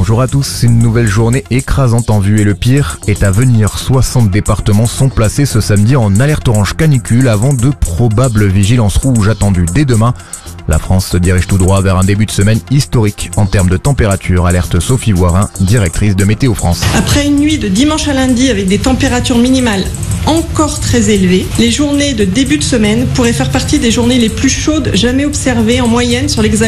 Bonjour à tous, une nouvelle journée écrasante en vue et le pire est à venir. 60 départements sont placés ce samedi en alerte orange canicule avant de probables vigilances rouges attendues dès demain. La France se dirige tout droit vers un début de semaine historique en termes de température, alerte Sophie Voirin, directrice de Météo France. Après une nuit de dimanche à lundi avec des températures minimales encore très élevées, les journées de début de semaine pourraient faire partie des journées les plus chaudes jamais observées en moyenne sur l'Hexagone.